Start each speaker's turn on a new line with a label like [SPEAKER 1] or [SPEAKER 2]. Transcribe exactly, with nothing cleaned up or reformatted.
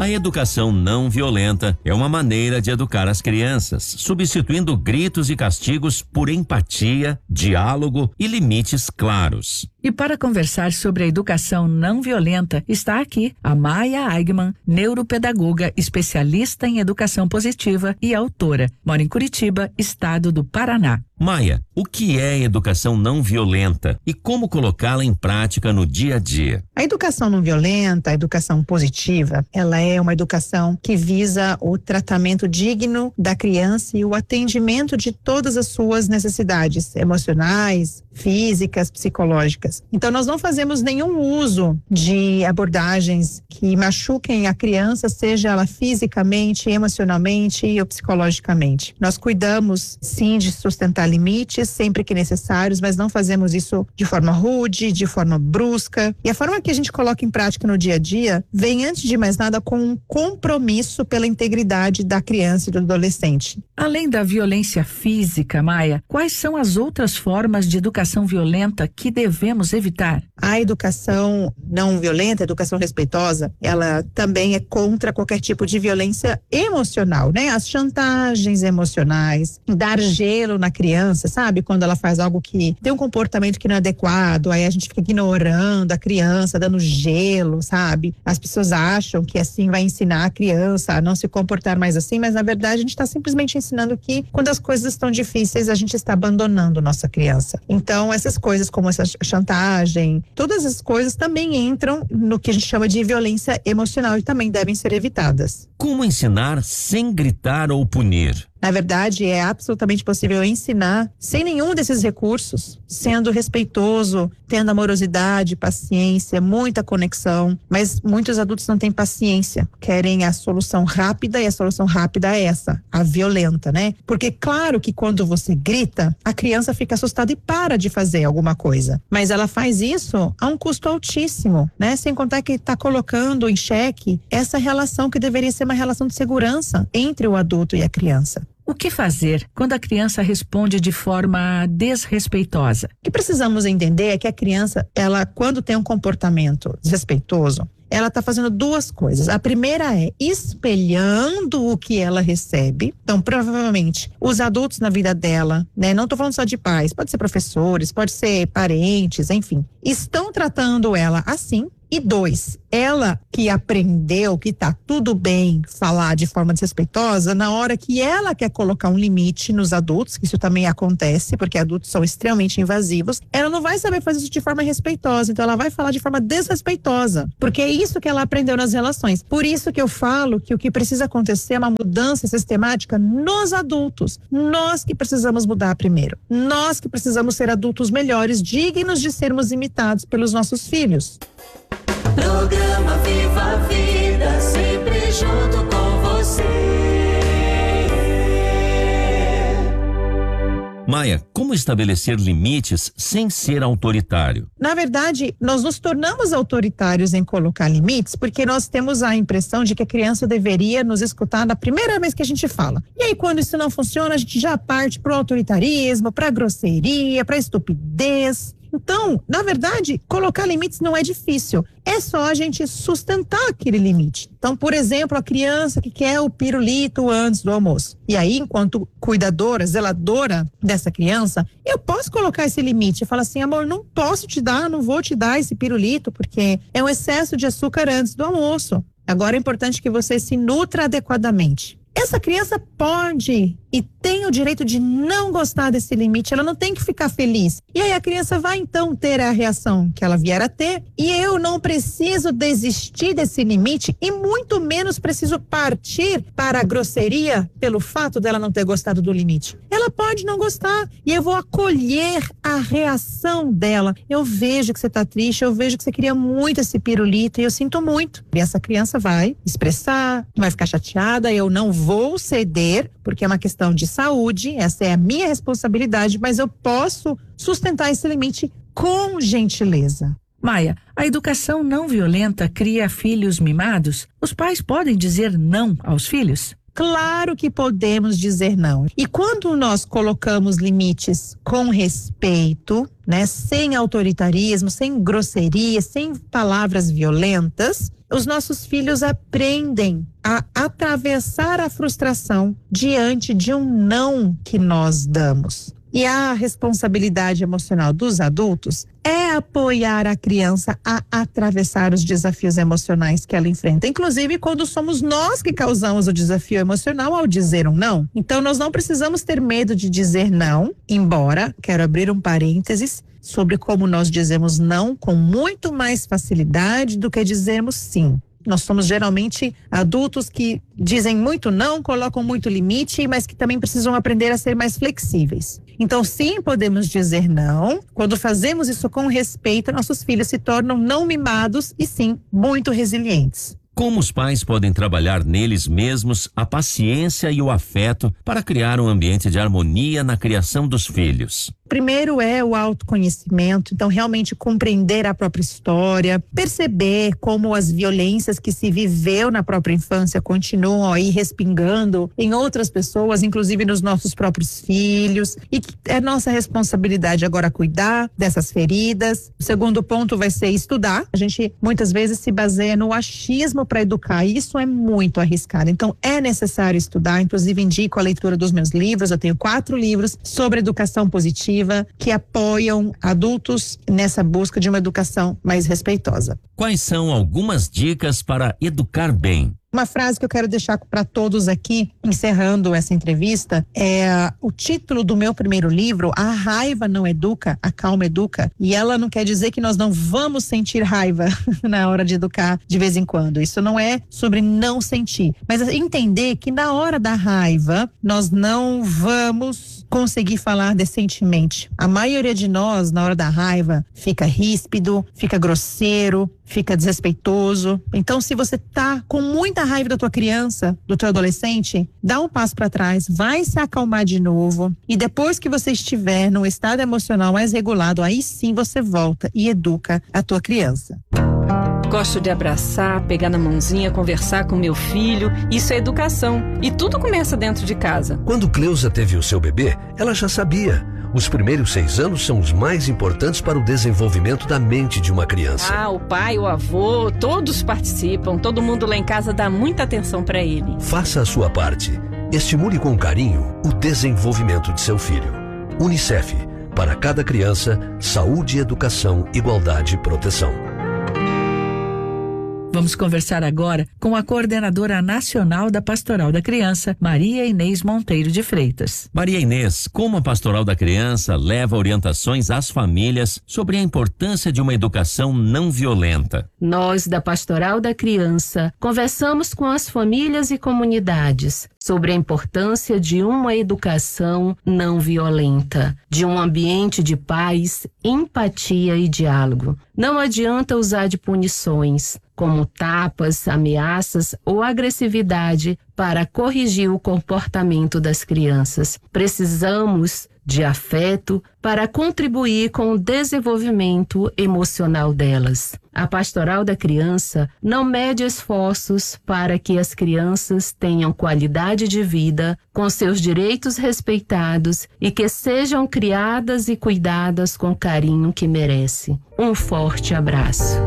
[SPEAKER 1] A educação não violenta é uma maneira de educar as crianças, substituindo gritos e castigos por empatia, diálogo e limites claros.
[SPEAKER 2] E para conversar sobre a educação não violenta, está aqui a Maia Eigman, neuropedagoga, especialista em educação positiva e autora. Mora em Curitiba, estado do Paraná.
[SPEAKER 1] Maia, o que é educação não violenta e como colocá-la em prática no dia a dia?
[SPEAKER 3] A educação não violenta, a educação positiva, ela é uma educação que visa o tratamento digno da criança e o atendimento de todas as suas necessidades emocionais, físicas, psicológicas. Então, nós não fazemos nenhum uso de abordagens que machuquem a criança, seja ela fisicamente, emocionalmente ou psicologicamente. Nós cuidamos, sim, de sustentar limites sempre que necessários, mas não fazemos isso de forma rude, de forma brusca. E a forma que a gente coloca em prática no dia a dia vem, antes de mais nada, com um compromisso pela integridade da criança e do adolescente.
[SPEAKER 2] Além da violência física, Maia, quais são as outras formas de educação violenta que devemos evitar?
[SPEAKER 3] A educação não violenta, a educação respeitosa, ela também é contra qualquer tipo de violência emocional, né? As chantagens emocionais, dar gelo na criança, sabe? Quando ela faz algo que tem um comportamento que não é adequado, aí a gente fica ignorando a criança, dando gelo, sabe? As pessoas acham que assim vai ensinar a criança a não se comportar mais assim, mas na verdade a gente está simplesmente ensinando que quando as coisas estão difíceis, a gente está abandonando nossa criança. Então, essas coisas como essa chantagem, todas as coisas também entram no que a gente chama de violência emocional e também devem ser evitadas.
[SPEAKER 1] Como ensinar sem gritar ou punir?
[SPEAKER 3] Na verdade, é absolutamente possível ensinar sem nenhum desses recursos, sendo respeitoso, tendo amorosidade, paciência, muita conexão, mas muitos adultos não têm paciência, querem a solução rápida, e a solução rápida é essa, a violenta, né? Porque claro que quando você grita, a criança fica assustada e para de fazer alguma coisa, mas ela faz isso a um custo altíssimo, né? Sem contar que está colocando em xeque essa relação que deveria ser uma relação de segurança entre o adulto e a criança.
[SPEAKER 2] O que fazer quando a criança responde de forma desrespeitosa?
[SPEAKER 3] O que precisamos entender é que a criança, ela, quando tem um comportamento desrespeitoso, ela está fazendo duas coisas. A primeira é espelhando o que ela recebe. Então, provavelmente, os adultos na vida dela, né? Não estou falando só de pais, pode ser professores, pode ser parentes, enfim, estão tratando ela assim. E dois, ela que aprendeu que tá tudo bem falar de forma desrespeitosa, na hora que ela quer colocar um limite nos adultos, que isso também acontece, porque adultos são extremamente invasivos, ela não vai saber fazer isso de forma respeitosa, então ela vai falar de forma desrespeitosa, porque é isso que ela aprendeu nas relações. Por isso que eu falo que o que precisa acontecer é uma mudança sistemática nos adultos. Nós que precisamos mudar primeiro. Nós que precisamos ser adultos melhores, dignos de sermos imitados pelos nossos filhos.
[SPEAKER 4] Programa Viva a Vida, sempre junto com você.
[SPEAKER 1] Maia, como estabelecer limites sem ser autoritário?
[SPEAKER 3] Na verdade, nós nos tornamos autoritários em colocar limites porque nós temos a impressão de que a criança deveria nos escutar na primeira vez que a gente fala. E aí, quando isso não funciona, a gente já parte pro autoritarismo, pra grosseria, pra estupidez. Então, na verdade, colocar limites não é difícil. É só a gente sustentar aquele limite. Então, por exemplo, a criança que quer o pirulito antes do almoço. E aí, enquanto cuidadora, zeladora dessa criança, eu posso colocar esse limite. Eu falo assim, amor, não posso te dar, não vou te dar esse pirulito, porque é um excesso de açúcar antes do almoço. Agora é importante que você se nutra adequadamente. Essa criança pode e tem o direito de não gostar desse limite, ela não tem que ficar feliz. E aí a criança vai então ter a reação que ela vier a ter, e eu não preciso desistir desse limite e muito menos preciso partir para a grosseria pelo fato dela não ter gostado do limite. Ela pode não gostar e eu vou acolher a reação dela. Eu vejo que você está triste, eu vejo que você queria muito esse pirulito e eu sinto muito. E essa criança vai expressar, vai ficar chateada, eu não vou ceder, porque é uma questão de saúde, essa é a minha responsabilidade, mas eu posso sustentar esse limite com gentileza.
[SPEAKER 2] Maia, a educação não violenta cria filhos mimados? Os pais podem dizer não aos filhos?
[SPEAKER 3] Claro que podemos dizer não. E quando nós colocamos limites com respeito, né, sem autoritarismo, sem grosseria, sem palavras violentas, os nossos filhos aprendem a atravessar a frustração diante de um não que nós damos. E a responsabilidade emocional dos adultos é apoiar a criança a atravessar os desafios emocionais que ela enfrenta, inclusive quando somos nós que causamos o desafio emocional ao dizer um não. Então nós não precisamos ter medo de dizer não, embora, quero abrir um parênteses, sobre como nós dizemos não com muito mais facilidade do que dizermos sim. Nós somos geralmente adultos que dizem muito não, colocam muito limite, mas que também precisam aprender a ser mais flexíveis. Então, sim, podemos dizer não. Quando fazemos isso com respeito, nossos filhos se tornam não mimados e sim, muito resilientes.
[SPEAKER 1] Como os pais podem trabalhar neles mesmos a paciência e o afeto para criar um ambiente de harmonia na criação dos filhos?
[SPEAKER 3] Primeiro é o autoconhecimento, então realmente compreender a própria história, perceber como as violências que se viveu na própria infância continuam aí respingando em outras pessoas, inclusive nos nossos próprios filhos, e que é nossa responsabilidade agora cuidar dessas feridas. O segundo ponto vai ser estudar. A gente muitas vezes se baseia no achismo para educar, e isso é muito arriscado. Então é necessário estudar, inclusive indico a leitura dos meus livros. Eu tenho quatro livros sobre educação positiva que apoiam adultos nessa busca de uma educação mais respeitosa.
[SPEAKER 1] Quais são algumas dicas para educar bem?
[SPEAKER 3] Uma frase que eu quero deixar para todos aqui, encerrando essa entrevista, é o título do meu primeiro livro, A Raiva Não Educa, A Calma Educa. E ela não quer dizer que nós não vamos sentir raiva na hora de educar de vez em quando. Isso não é sobre não sentir, mas entender que na hora da raiva, nós não vamos conseguir falar decentemente. A maioria de nós, na hora da raiva, fica ríspido, fica grosseiro, fica desrespeitoso. Então, se você tá com muita raiva da tua criança, do teu adolescente, dá um passo para trás, vai se acalmar de novo, e depois que você estiver num estado emocional mais regulado, aí sim você volta e educa a tua criança.
[SPEAKER 5] Gosto de abraçar, pegar na mãozinha, conversar com meu filho. Isso é educação. E tudo começa dentro de casa.
[SPEAKER 6] Quando Cleusa teve o seu bebê, ela já sabia. Os primeiros seis anos são os mais importantes para o desenvolvimento da mente de uma criança.
[SPEAKER 5] Ah, o pai, o avô, todos participam. Todo mundo lá em casa dá muita atenção para ele.
[SPEAKER 6] Faça a sua parte. Estimule com carinho o desenvolvimento de seu filho. Unicef. Para cada criança, saúde, educação, igualdade e proteção.
[SPEAKER 2] Vamos conversar agora com a coordenadora nacional da Pastoral da Criança, Maria Inês Monteiro de Freitas.
[SPEAKER 1] Maria Inês, como a Pastoral da Criança leva orientações às famílias sobre a importância de uma educação não violenta?
[SPEAKER 7] Nós, da Pastoral da Criança, conversamos com as famílias e comunidades sobre a importância de uma educação não violenta, de um ambiente de paz, empatia e diálogo. Não adianta usar de punições, como tapas, ameaças ou agressividade para corrigir o comportamento das crianças. Precisamos de afeto para contribuir com o desenvolvimento emocional delas. A Pastoral da Criança não mede esforços para que as crianças tenham qualidade de vida, com seus direitos respeitados e que sejam criadas e cuidadas com o carinho que merece. Um forte abraço.